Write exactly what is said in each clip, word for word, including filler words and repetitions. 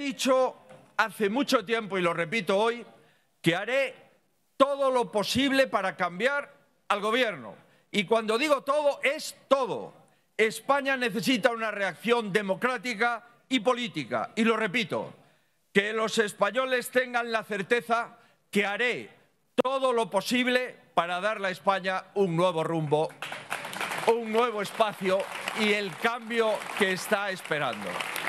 dicho hace mucho tiempo, y lo repito hoy, que haré todo lo posible para cambiar al Gobierno. Y cuando digo todo, es todo. España necesita una reacción democrática y política. Y lo repito, que los españoles tengan la certeza que haré todo lo posible para darle a España un nuevo rumbo, un nuevo espacio y el cambio que está esperando.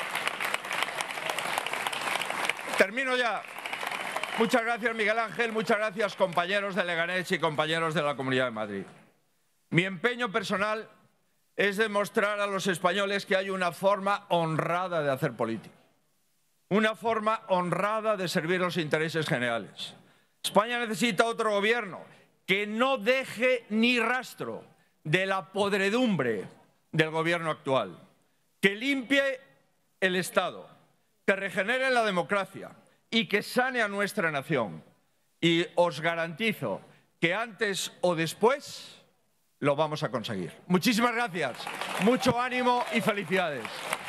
Termino ya. Muchas gracias, Miguel Ángel. Muchas gracias, compañeros de Leganés y compañeros de la Comunidad de Madrid. Mi empeño personal es demostrar a los españoles que hay una forma honrada de hacer política, una forma honrada de servir los intereses generales. España necesita otro gobierno que no deje ni rastro de la podredumbre del gobierno actual, que limpie el Estado, que regenere la democracia y que sane a nuestra nación. Y os garantizo que antes o después lo vamos a conseguir. Muchísimas gracias, mucho ánimo y felicidades.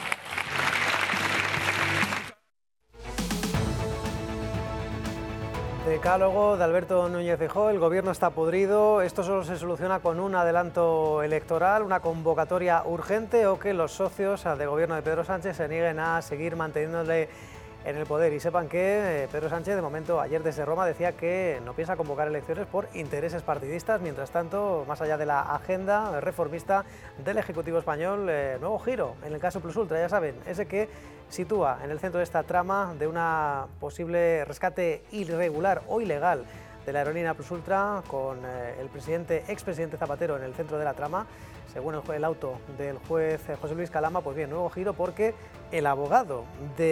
Decálogo de Alberto Núñez Feijóo. El gobierno está podrido. Esto solo se soluciona con un adelanto electoral, una convocatoria urgente o que los socios de gobierno de Pedro Sánchez se nieguen a seguir manteniéndole en el poder. Y sepan que Pedro Sánchez, de momento, ayer desde Roma decía que no piensa convocar elecciones por intereses partidistas. Mientras tanto, más allá de la agenda reformista del Ejecutivo español, eh, nuevo giro en el caso Plus Ultra, ya saben, ese que sitúa en el centro de esta trama de una posible rescate irregular o ilegal de la aerolínea Plus Ultra, con eh, el presidente, expresidente Zapatero en el centro de la trama, según el, el auto del juez José Luis Calama. Pues bien, nuevo giro porque el abogado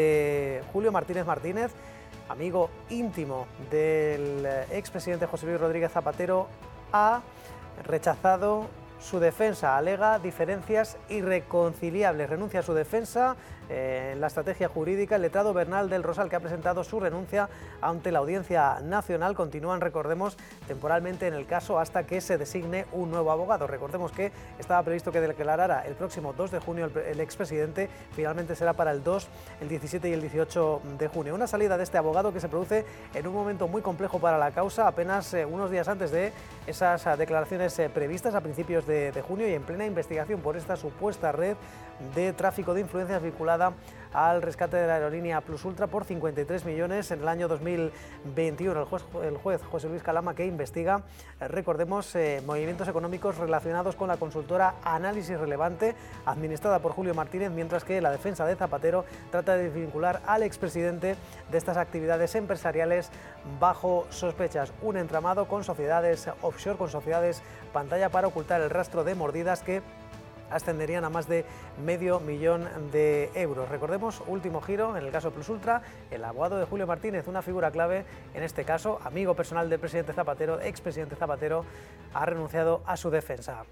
de Julio Martínez Martínez, amigo íntimo del expresidente José Luis Rodríguez Zapatero, ha rechazado su defensa, alega diferencias irreconciliables, renuncia a su defensa eh, en la estrategia jurídica. El letrado Bernal del Rosal, que ha presentado su renuncia ante la Audiencia Nacional, continúan, recordemos, temporalmente en el caso hasta que se designe un nuevo abogado. Recordemos que estaba previsto que declarara el próximo dos de junio el, el expresidente, finalmente será para el dos, el diecisiete y el dieciocho de junio. Una salida de este abogado que se produce en un momento muy complejo para la causa, apenas eh, unos días antes de esas eh, declaraciones eh, previstas a principios de De, de junio y en plena investigación por esta supuesta red de tráfico de influencias vinculada al rescate de la aerolínea Plus Ultra por cincuenta y tres millones en el año dos mil veintiuno. El juez, el juez José Luis Calama, que investiga, eh, recordemos, eh, movimientos económicos relacionados con la consultora Análisis Relevante, administrada por Julio Martínez, mientras que la defensa de Zapatero trata de desvincular al expresidente de estas actividades empresariales bajo sospechas. Un entramado con sociedades offshore, con sociedades pantalla, para ocultar el rastro de mordidas que ascenderían a más de medio millón de euros. Recordemos, último giro en el caso Plus Ultra, el abogado de Julio Martínez, una figura clave en este caso, amigo personal del presidente Zapatero, expresidente Zapatero, ha renunciado a su defensa.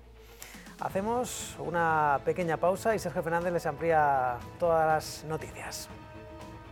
Hacemos una pequeña pausa y Sergio Fernández les amplía todas las noticias.